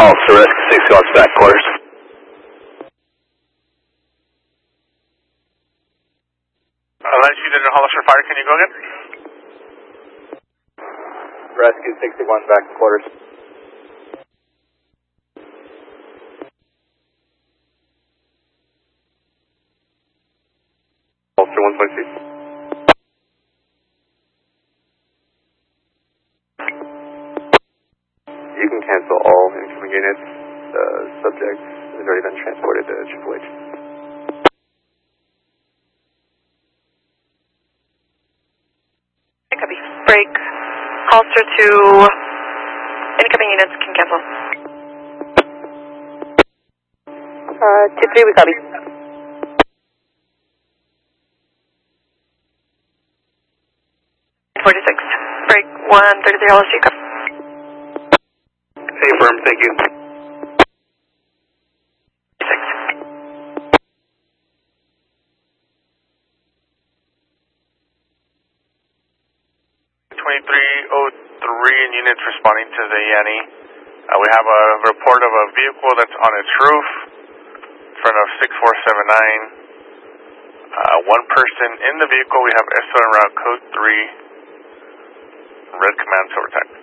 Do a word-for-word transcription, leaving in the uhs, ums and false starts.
Officer Rescue six Scott's back quarters. Alleged you did a Hollister fire, can you go again? Rescue sixty-one back to quarters. Officer one point six. You can cancel all incoming units. The subject has already been transported to Triple H. Copy. Break. Holster to incoming units can cancel. Uh, two three, we copy. forty-six. Break. one thirty-three Hollis Street, copy. Hey, firm, thank you. six. twenty-three oh three in units responding to the Yanni. Uh, we have a report of a vehicle that's on its roof in front of six four seven nine. Uh, one person in the vehicle. We have S O N route code three. Red commands over time.